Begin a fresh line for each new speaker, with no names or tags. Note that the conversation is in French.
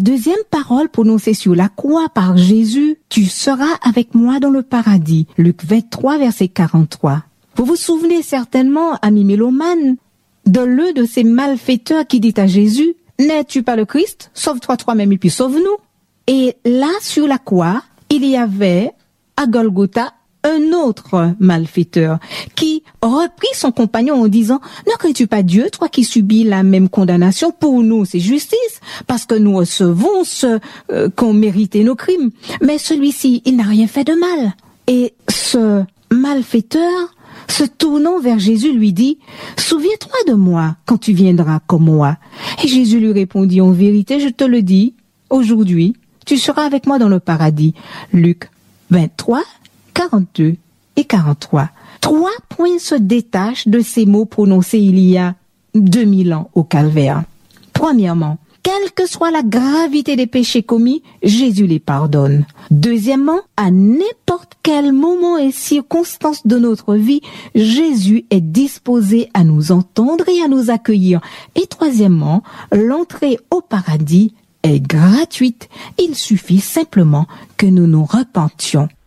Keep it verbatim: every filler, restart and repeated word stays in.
deuxième parole prononcée sur la croix par Jésus, « Tu seras avec moi dans le paradis », Luc vingt-trois, verset quarante-trois. Vous vous souvenez certainement, amis mélomanes, de l'un de ces malfaiteurs qui dit à Jésus, « N'es-tu pas le Christ? Sauve-toi toi-même et puis sauve-nous. » Et là, sur la croix, il y avait, à Golgotha, un autre malfaiteur qui reprit son compagnon en disant « Ne crains-tu pas Dieu, toi qui subis la même condamnation? Pour nous, c'est justice, parce que nous recevons ce euh, qu'ont mérité nos crimes. Mais celui-ci, il n'a rien fait de mal. » Et ce malfaiteur, se tournant vers Jésus, lui dit « Souviens-toi de moi quand tu viendras comme moi. » Et Jésus lui répondit « En vérité, je te le dis, aujourd'hui, tu seras avec moi dans le paradis. » Luc vingt-trois, quarante-deux et quarante-trois. Trois points se détachent de ces mots prononcés il y a deux mille ans au calvaire. Premièrement, quelle que soit la gravité des péchés commis, Jésus les pardonne. Deuxièmement, à n'importe quel moment et circonstance de notre vie, Jésus est disposé à nous entendre et à nous accueillir. Et troisièmement, l'entrée au paradis est gratuite. Il suffit simplement que nous nous repentions.